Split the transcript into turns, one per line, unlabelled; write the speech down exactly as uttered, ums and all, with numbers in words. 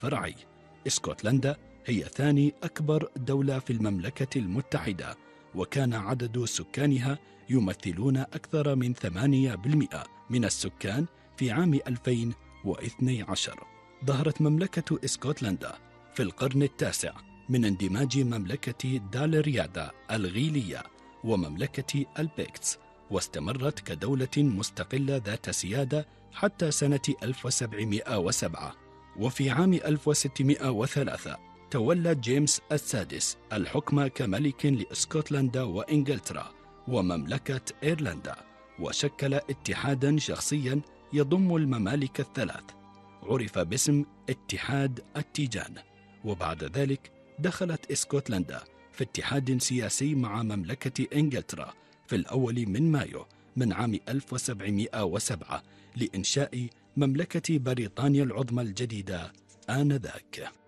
فرعي. اسكتلندا هي ثاني أكبر دولة في المملكة المتحدة، وكان عدد سكانها يمثلون أكثر من ثمانية بالمئة من السكان في عام ألفين واثني عشر. ظهرت مملكة اسكتلندا في القرن التاسع من اندماج مملكة دالريادا الغيلية ومملكة البيكتس، واستمرت كدولة مستقلة ذات سيادة حتى سنة ألف وسبعمائة وسبعة. وفي عام ألف وستمائة وثلاثة تولى جيمس السادس الحكم كملك لإسكتلندا وإنجلترا ومملكة إيرلندا، وشكل اتحادا شخصيا يضم الممالك الثلاث عرف باسم اتحاد التيجان. وبعد ذلك دخلت اسكتلندا في اتحاد سياسي مع مملكة إنجلترا في الأول من مايو من عام ألف وسبعمائة وسبعة لإنشاء مملكة بريطانيا العظمى الجديدة آنذاك.